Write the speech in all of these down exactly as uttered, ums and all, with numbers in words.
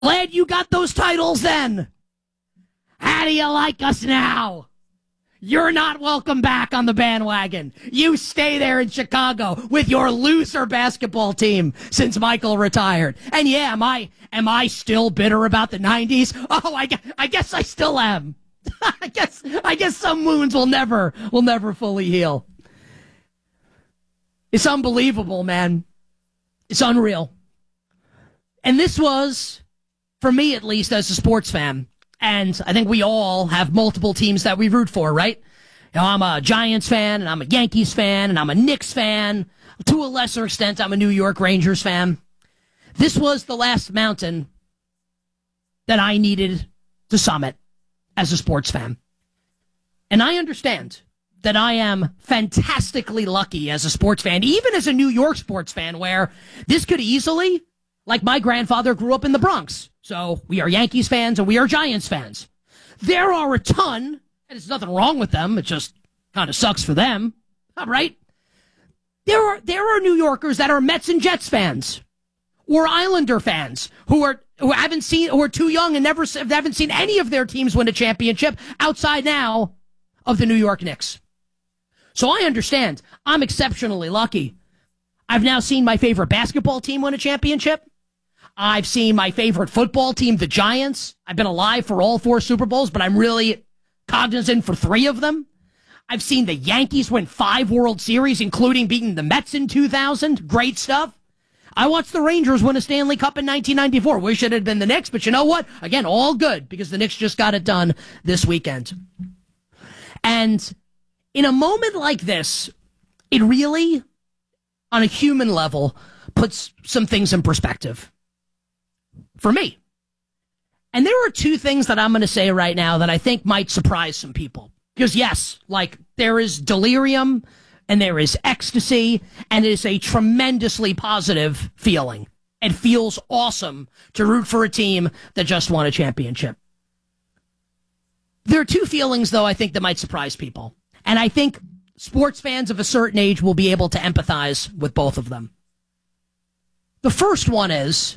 Glad you got those titles then. How do you like us now? You're not welcome back on the bandwagon. You stay there in Chicago with your loser basketball team since Michael retired. And yeah, am I am I still bitter about the nineties? Oh, I, I guess I still am. I guess I guess some wounds will never will never fully heal. It's unbelievable, man. It's unreal. And this was, for me at least, as a sports fan, and I think we all have multiple teams that we root for, right? You know, I'm a Giants fan, and I'm a Yankees fan, and I'm a Knicks fan. To a lesser extent, I'm a New York Rangers fan. This was the last mountain that I needed to summit as a sports fan. And I understand that I am fantastically lucky as a sports fan, even as a New York sports fan, where this could easily, like my grandfather grew up in the Bronx. So we are Yankees fans and we are Giants fans. There are a ton, and there's nothing wrong with them. It just kind of sucks for them. All right. There are, there are New Yorkers that are Mets and Jets fans or Islander fans who are, who haven't seen, who are too young and never haven't seen any of their teams win a championship outside now of the New York Knicks. So I understand. I'm exceptionally lucky. I've now seen my favorite basketball team win a championship. I've seen my favorite football team, the Giants. I've been alive for all four Super Bowls, but I'm really cognizant for three of them. I've seen the Yankees win five World Series, including beating the Mets in two thousand. Great stuff. I watched the Rangers win a Stanley Cup in nineteen ninety-four. Wish it had been the Knicks, but you know what? Again, all good, because the Knicks just got it done this weekend. And in a moment like this, it really, on a human level, puts some things in perspective. For me. And there are two things that I'm going to say right now that I think might surprise some people. Because yes, like, there is delirium and there is ecstasy, and it is a tremendously positive feeling. It feels awesome to root for a team that just won a championship. There are two feelings, though, I think that might surprise people. And I think sports fans of a certain age will be able to empathize with both of them. The first one is,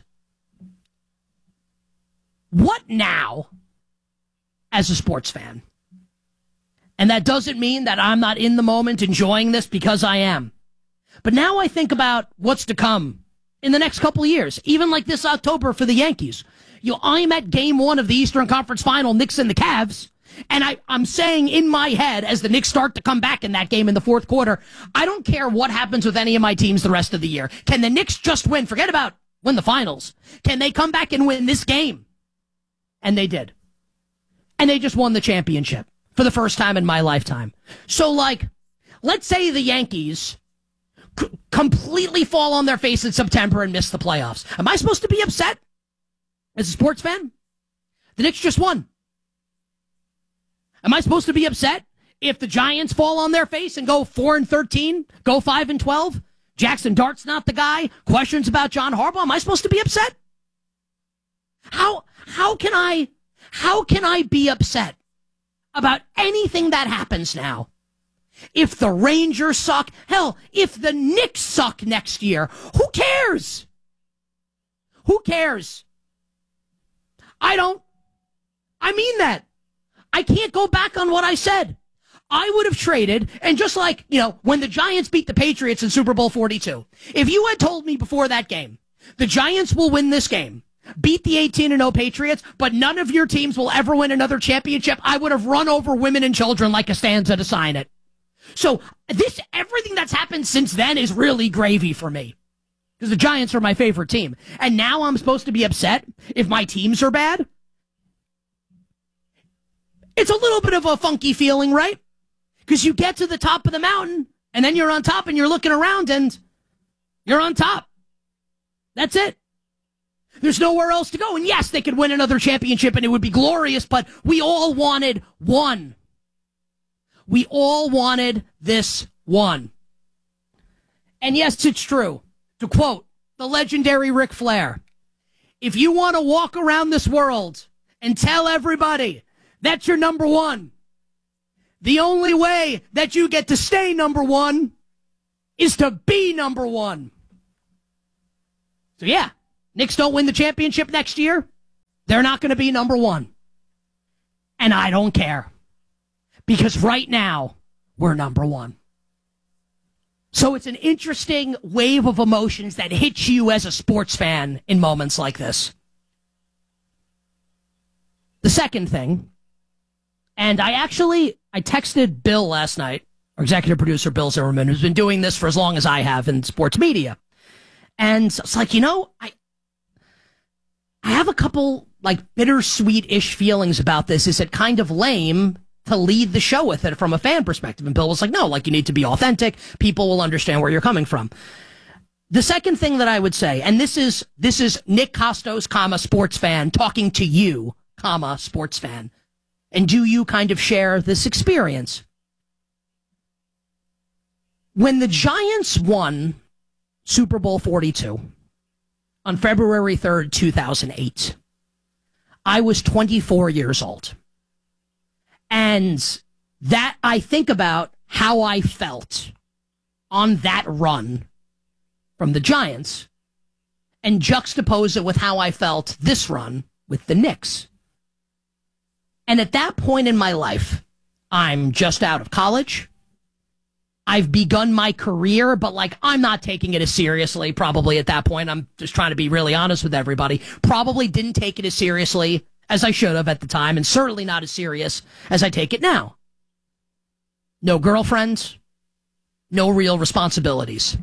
what now as a sports fan? And that doesn't mean that I'm not in the moment enjoying this, because I am. But now I think about what's to come in the next couple of years, even like this October for the Yankees. You know, I'm at game one of the Eastern Conference Final, Knicks and the Cavs. And I, I'm saying in my head, as the Knicks start to come back in that game in the fourth quarter, I don't care what happens with any of my teams the rest of the year. Can the Knicks just win? Forget about win the finals. Can they come back and win this game? And they did. And they just won the championship for the first time in my lifetime. So, like, let's say the Yankees c- completely fall on their face in September and miss the playoffs. Am I supposed to be upset as a sports fan? The Knicks just won. Am I supposed to be upset if the Giants fall on their face and go four and thirteen, go five and twelve? Jackson Dart's not the guy. Questions about John Harbaugh. Am I supposed to be upset? How how can I how can I be upset about anything that happens now? If the Rangers suck, hell, if the Knicks suck next year, who cares? Who cares? I don't. I mean that. I can't go back on what I said. I would have traded, and just like, you know, when the Giants beat the Patriots in Super Bowl forty-two, if you had told me before that game, the Giants will win this game, beat the eighteen and oh Patriots, but none of your teams will ever win another championship, I would have run over women and children like Costanza to sign it. So this, everything that's happened since then is really gravy for me, because the Giants are my favorite team. And now I'm supposed to be upset if my teams are bad? It's a little bit of a funky feeling, right? Because you get to the top of the mountain, and then you're on top, and you're looking around, and you're on top. That's it. There's nowhere else to go. And yes, they could win another championship, and it would be glorious, but we all wanted one. We all wanted this one. And yes, it's true. To quote the legendary Ric Flair, if you want to walk around this world and tell everybody that's your number one, the only way that you get to stay number one is to be number one. So yeah, Knicks don't win the championship next year. They're not going to be number one. And I don't care. Because right now, we're number one. So it's an interesting wave of emotions that hits you as a sports fan in moments like this. The second thing, and I actually, I texted Bill last night, our executive producer, Bill Zimmerman, who's been doing this for as long as I have in sports media. And it's like, you know, I I have a couple, like, bittersweet-ish feelings about this. Is it kind of lame to lead the show with it from a fan perspective? And Bill was like, no, like, you need to be authentic. People will understand where you're coming from. The second thing that I would say, and this is this is Nick Kostos, comma, sports fan, talking to you, comma, sports fan. And do you kind of share this experience? When the Giants won Super Bowl forty-two on February third, two thousand eight, I was twenty-four years old. And that, I think about how I felt on that run from the Giants and juxtapose it with how I felt this run with the Knicks. And at that point in my life, I'm just out of college. I've begun my career, but, like, I'm not taking it as seriously probably at that point. I'm just trying to be really honest with everybody. Probably didn't take it as seriously as I should have at the time, and certainly not as serious as I take it now. No girlfriends, no real responsibilities.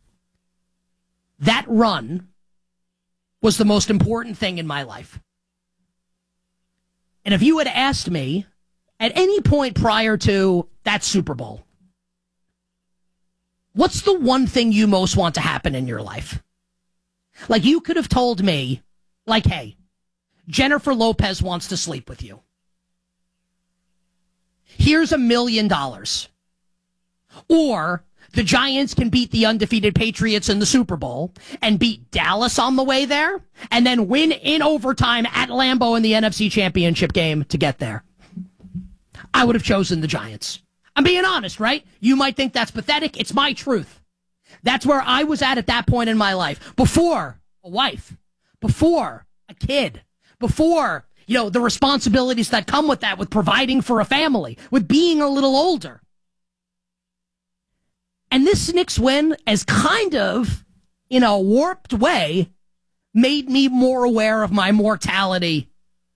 That run was the most important thing in my life. And if you had asked me at any point prior to that Super Bowl, what's the one thing you most want to happen in your life? Like, you could have told me, like, hey, Jennifer Lopez wants to sleep with you. Here's a million dollars. Or the Giants can beat the undefeated Patriots in the Super Bowl and beat Dallas on the way there and then win in overtime at Lambeau in the N F C Championship game to get there. I would have chosen the Giants. I'm being honest, right? You might think that's pathetic. It's my truth. That's where I was at at that point in my life. Before a wife, before a kid, before, you know, the responsibilities that come with that, with providing for a family, with being a little older. And this Knicks win has kind of, in a warped way, made me more aware of my mortality.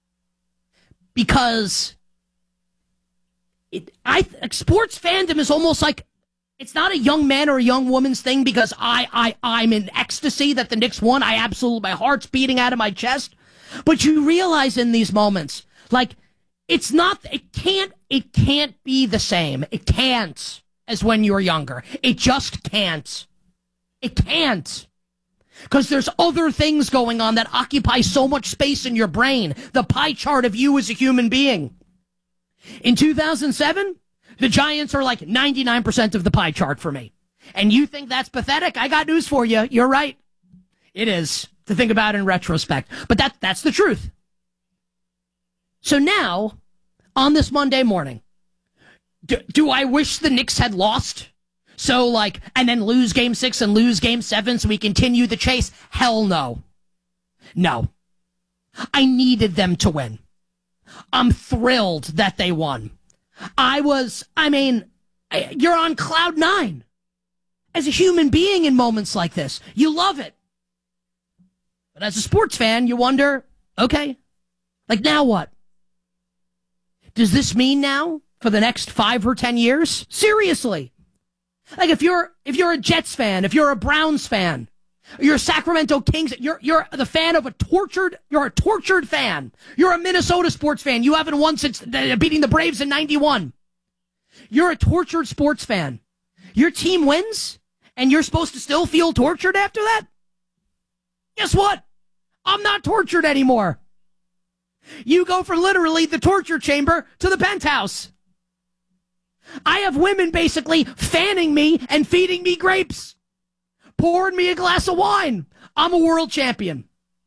Because it, I sports fandom is almost like, it's not a young man or a young woman's thing because I, I, I'm in ecstasy that the Knicks won. I absolutely, my heart's beating out of my chest. But you realize in these moments, like, it's not, it can't, it can't be the same. It can't as when you were younger. It just can't. It can't. Because there's other things going on that occupy so much space in your brain. The pie chart of you as a human being. In two thousand seven, the Giants are like ninety-nine percent of the pie chart for me. And you think that's pathetic? I got news for you. You're right. It is, to think about in retrospect. But that that's the truth. So now, on this Monday morning, do, do I wish the Knicks had lost? So, like, and then lose game six and lose game seven so we continue the chase? Hell no. No. I needed them to win. I'm thrilled that they won. I was, I mean, you're on cloud nine. As a human being in moments like this, you love it. But as a sports fan, you wonder, okay, like, now what? Does this mean now for the next five or ten years? Seriously. Like, if you're if you're a Jets fan, if you're a Browns fan, you're a Sacramento Kings, you're you're the fan of a tortured, you're a tortured fan. You're a Minnesota sports fan. You haven't won since beating the Braves in ninety-one. You're a tortured sports fan. Your team wins, and you're supposed to still feel tortured after that? Guess what? I'm not tortured anymore. You go from literally the torture chamber to the penthouse. I have women basically fanning me and feeding me grapes, pouring me a glass of wine. I'm a world champion.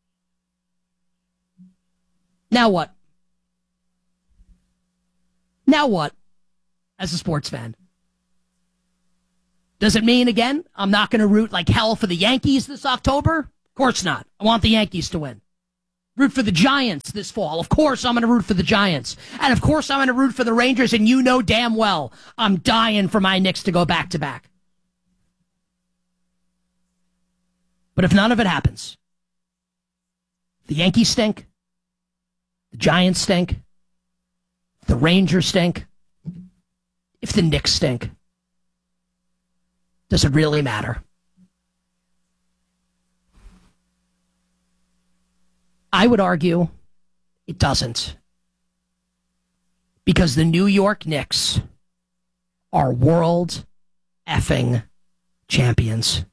Now what? Now what? As a sports fan. Does it mean, again, I'm not going to root like hell for the Yankees this October? Of course not. I want the Yankees to win. root for the Giants this fall. Of course I'm going to root for the Giants. And of course I'm going to root for the Rangers, and you know damn well I'm dying for my Knicks to go back-to-back. But if none of it happens, the Yankees stink, the Giants stink, the Rangers stink, if the Knicks stink, does it really matter? I would argue it doesn't. Because the New York Knicks are world effing champions.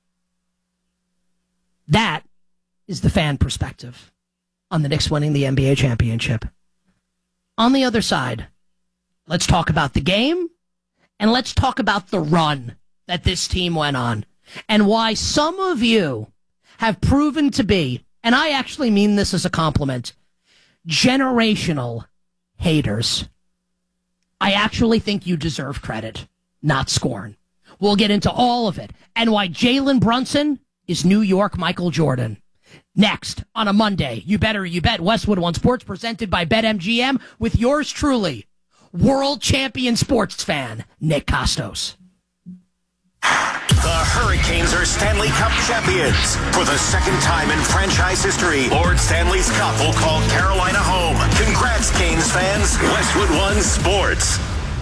That is the fan perspective on the Knicks winning the N B A championship. On the other side, let's talk about the game, and let's talk about the run that this team went on, and why some of you have proven to be, and I actually mean this as a compliment, generational haters. I actually think you deserve credit, not scorn. We'll get into all of it, and why Jalen Brunson is New York Michael Jordan. Next, on a Monday, You Better You Bet, Westwood One Sports, presented by BetMGM, with yours truly, world champion sports fan, Nick Costos. The Hurricanes are Stanley Cup champions. For the second time in franchise history, Lord Stanley's Cup will call Carolina home. Congrats, Canes fans. Westwood One Sports.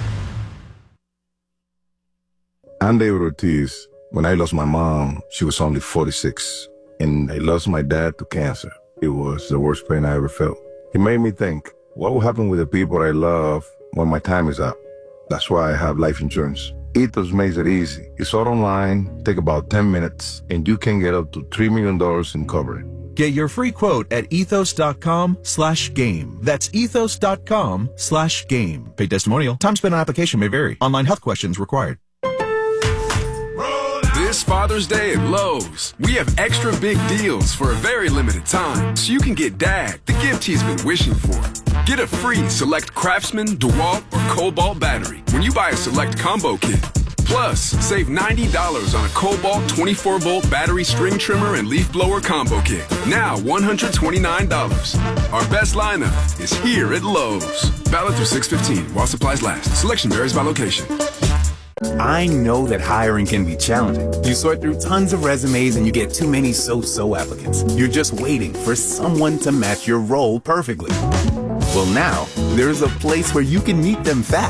I'm David Ortiz. When I lost my mom, she was only forty-six. And I lost my dad to cancer. It was the worst pain I ever felt. It made me think, what will happen with the people I love when my time is up? That's why I have life insurance. Ethos makes it easy. It's all online, take about ten minutes, and you can get up to three million dollars in coverage. Get your free quote at ethos.com slash game. That's ethos.com slash game. Paid testimonial. Time spent on application may vary. Online health questions required. This Father's Day at Lowe's, we have extra big deals for a very limited time, so you can get Dad the gift he's been wishing for. Get a free Select Craftsman, DeWalt, or Cobalt battery when you buy a Select Combo Kit. Plus, save ninety dollars on a Cobalt twenty-four volt battery string trimmer and leaf blower combo kit. Now one hundred twenty-nine dollars. Our best lineup is here at Lowe's. Valid through six fifteen while supplies last. Selection varies by location. I know that hiring can be challenging. You sort through tons of resumes and you get too many so-so applicants. You're just waiting for someone to match your role perfectly. Well, now, there's a place where you can meet them fast.